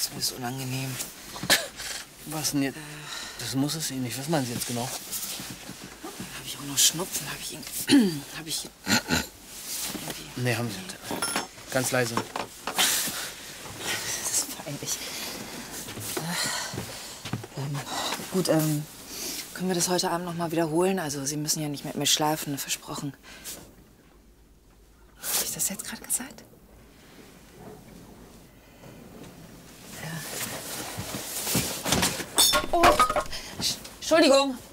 ist mir das unangenehm. Was denn jetzt? Das muss es Ihnen nicht. Was meinen Sie jetzt genau? Habe ich auch noch Schnupfen? Habe ich Nee, haben Sie nicht. Ganz leise. Das ist peinlich. Gut, können wir das heute Abend noch mal wiederholen? Also, Sie müssen ja nicht mit mir schlafen, versprochen. Habe ich das jetzt gerade gesagt? Ja. Oh, Entschuldigung.